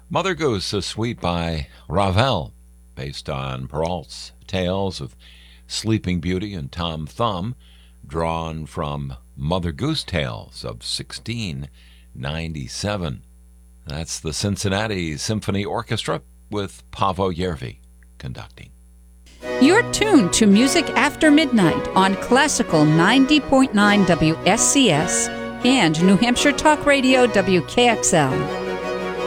Mother Goose, a suite by Ravel, based on Perrault's tales of Sleeping Beauty and Tom Thumb, drawn from Mother Goose Tales of 1697. That's the Cincinnati Symphony Orchestra with Paavo Järvi conducting. You're tuned to Music After Midnight on Classical 90.9 WSCS and New Hampshire Talk Radio WKXL.